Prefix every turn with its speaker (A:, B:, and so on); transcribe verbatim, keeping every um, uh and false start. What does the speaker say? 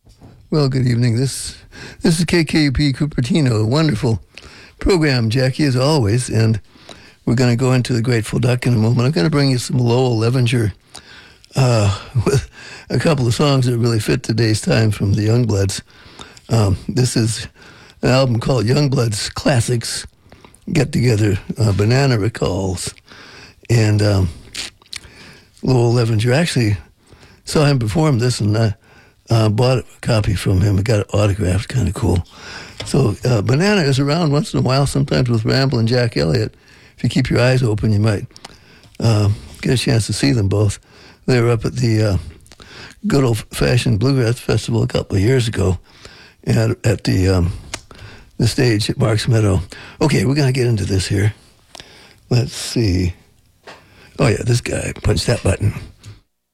A: Well, good evening. This this is K K U P Cupertino. A wonderful program, Jackie, as always. And we're going to go into the Grateful Duck in a moment. I'm going to bring you some Lowell Levenger uh, with a couple of songs that really fit today's time from the Youngbloods. Um, this is an album called Youngbloods Classics Get Together, uh, Banana Recalls. And um, Lowell Levenger, actually saw him perform this, and I uh, bought a copy from him. I got it autographed, kind of cool. So uh, Banana is around once in a while, sometimes with Ramblin' Jack Elliott. If you keep your eyes open, you might uh, get a chance to see them both. They were up at the uh, Good Old-Fashioned Bluegrass Festival a couple of years ago at, at the, um, the stage at Marks Meadow. Okay, we're going to get into this here. Let's see. Oh, yeah, this guy. Punch that button.